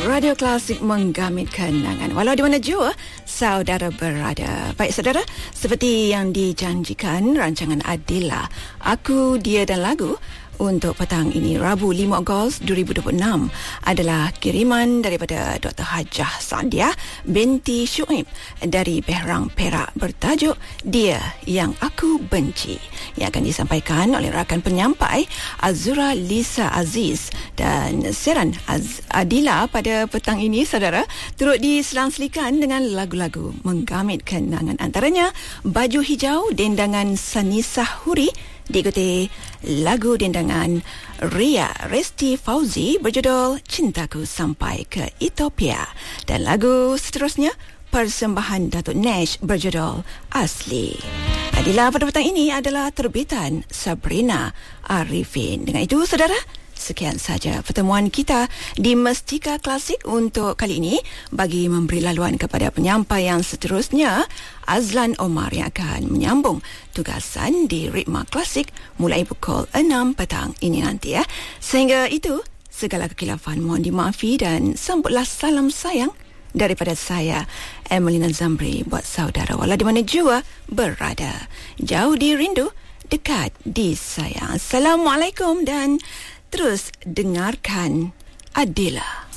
Radio Klasik menggamit kenangan walau di mana jua saudara berada. Baik saudara, seperti yang dijanjikan rancangan Adila, Aku, Dia dan Lagu untuk petang ini Rabu 5 Ogos 2026 adalah kiriman daripada Dr. Hajah Sadiah binti Syuib dari Berang, Perak bertajuk Dia Yang Aku Benci, yang akan disampaikan oleh rakan penyampai Azura Lisa Aziz. Dan siaran Adila pada petang ini saudara turut diselang-selikan dengan lagu-lagu menggamit kenangan, antaranya Baju Hijau dendangan Sanisah Huri, diikuti lagu dendangan Ria Resti Fauzi berjudul Cintaku Sampai ke Ethiopia, dan lagu seterusnya persembahan Datuk Nash berjudul Asli. Adila pada petang ini adalah terbitan Sabrina Arifin. Dengan itu saudara, sekian saja pertemuan kita di Mestika Klasik untuk kali ini. Bagi memberi laluan kepada penyampai yang seterusnya, Azlan Omar yang akan menyambung tugasan di Ritma Klasik mulai pukul 6 petang ini nanti ya. Sehingga itu, segala kekhilafan mohon dimaafi dan sambutlah salam sayang daripada saya, Emelina Zamri, buat saudara walau di mana jua berada. Jauh dirindu, dekat disayang. Assalamualaikum dan terus dengarkan Adila.